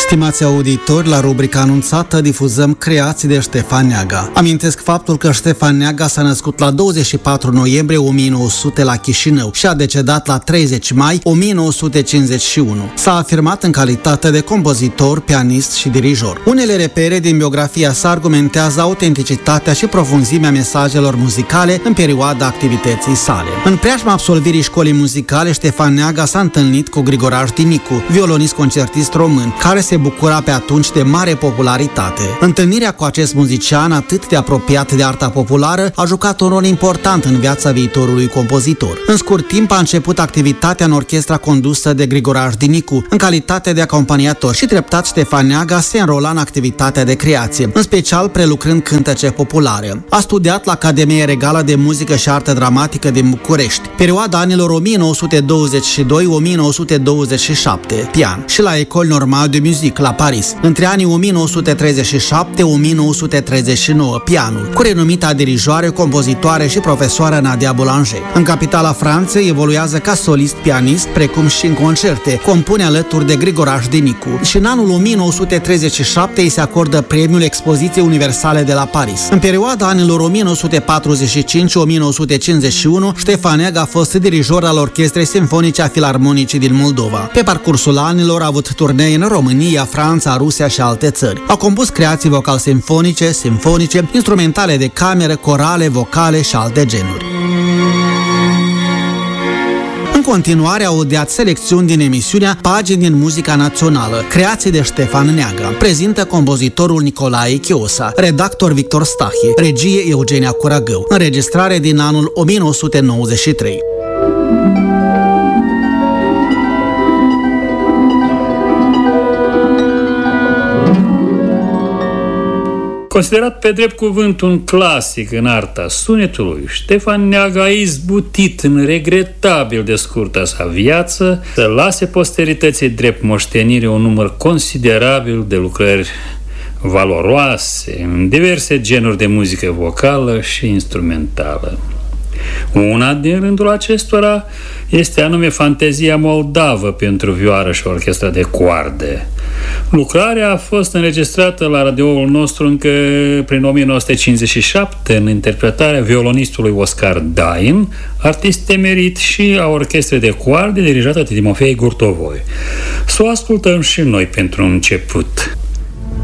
Stimați auditori, la rubrica anunțată difuzăm creații de Ștefan Neaga. Amintesc faptul că Ștefan Neaga s-a născut la 24 noiembrie 1900 la Chișinău și a decedat la 30 mai 1951. S-a afirmat în calitate de compozitor, pianist și dirijor. Unele repere din biografia sa argumentează autenticitatea și profunzimea mesajelor muzicale în perioada activității sale. În preajma absolvirii școlii muzicale, Ștefan Neaga s-a întâlnit cu Grigoraș Dinicu, violonist concertist român, care se bucura pe atunci de mare popularitate. Întâlnirea cu acest muzician atât de apropiat de arta populară a jucat un rol important în viața viitorului compozitor. În scurt timp a început activitatea în orchestra condusă de Grigoraș Dinicu, în calitate de acompaniator, și treptat Ștefan Neaga se înrola în activitatea de creație, în special prelucrând cântece populare. A studiat la Academia Regală de Muzică și Artă Dramatică din București, perioada anilor 1922-1927, pian, și la École Normale de Musique la Paris, între anii 1937-1939, pianul, cu renumita dirijoare, compozitoare și profesoară Nadia Boulanger. În capitala Franței evoluează ca solist pianist, precum și în concerte, compune alături de Grigoraș Dinicu și în anul 1937 îi se acordă premiul Expoziției Universale de la Paris. În perioada anilor 1945-1951, Ștefan Neaga a fost dirijor al Orchestrei Simfonice a Filarmonicii din Moldova. Pe parcursul anilor a avut turnee în România, Franța, Rusia și alte țări. A compus creații vocal-simfonice, simfonice, instrumentale de cameră, corale, vocale și alte genuri. În continuare audiați selecțiuni din emisiunea Pagini din muzica națională, creații de Ștefan Neaga. Prezintă compozitorul Nicolae Chiosa, redactor Victor Stahi, regie Eugenia Curagău. Înregistrare din anul 1993. Considerat pe drept cuvânt un clasic în arta sunetului, Ștefan Neaga a izbutit în regretabil de scurta sa viață să lase posterității drept moștenire un număr considerabil de lucrări valoroase în diverse genuri de muzică vocală și instrumentală. Una din rândul acestora este anume Fantezia moldavă pentru vioară și orchestra de coarde. Lucrarea a fost înregistrată la radioul nostru încă prin 1957 în interpretarea violonistului Oscar Dain, artist emerit, și a orchestrei de coarde dirijată de Timofei Gurtovoi. Să o ascultăm și noi pentru început.